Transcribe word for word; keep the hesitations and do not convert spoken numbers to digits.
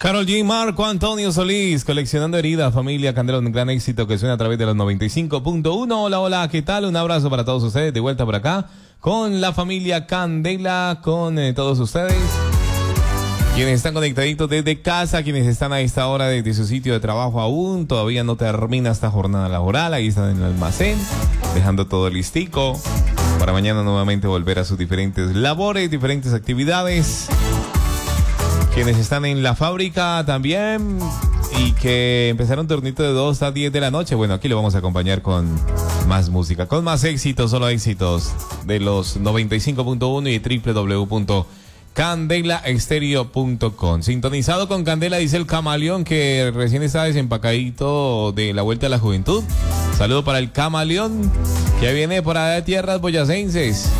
Karol G, Marco Antonio Solís, coleccionando heridas, familia Candela, un gran éxito que suena a través de los noventa y cinco punto uno. Hola, hola, ¿qué tal? Un abrazo para todos ustedes, de vuelta por acá, con la familia Candela, con eh, todos ustedes, quienes están conectaditos desde casa, quienes están a esta hora desde su sitio de trabajo aún, todavía no termina esta jornada laboral, ahí están en el almacén, dejando todo listico, para mañana nuevamente volver a sus diferentes labores, diferentes actividades. Quienes están en la fábrica también y que empezaron turnito de dos a diez de la noche. Bueno, aquí lo vamos a acompañar con más música, con más éxitos, solo éxitos de los noventa y cinco punto uno y doble u doble u doble u punto candela estéreo punto com. Sintonizado con Candela, dice el Camaleón, que recién está desempacadito de la Vuelta a la Juventud. Saludo para el Camaleón, que viene por allá de tierras boyacenses.